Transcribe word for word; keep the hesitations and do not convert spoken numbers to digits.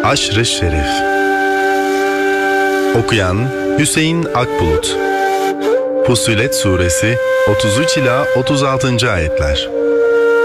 Aşr-ı Şerif. Okuyan Hüseyin Akbulut. Fussilet Suresi otuz üç ila otuz altıncı ayetler.